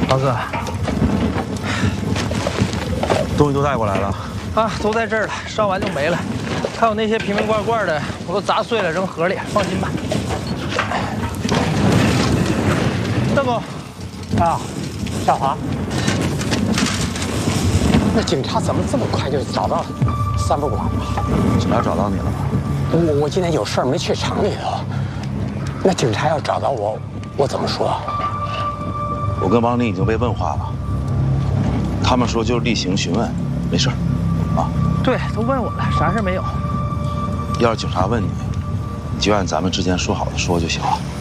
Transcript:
老哥， 东西都带过来了啊，都在这儿了，烧完就没了。还有那些瓶瓶罐罐的，我都砸碎了，扔盒里，放心吧。大哥， 啊，小华，那警察怎么这么快就找到三不管了？ 警察找到你了吗？ 我今天有事儿没去厂里头。那警察要找到我，我怎么说？ 我跟王林已经被问话了，他们说就例行询问，没事儿，啊。 对，都问我了，啥事没有。 要是警察问你，你就按咱们之前说好的说就行了。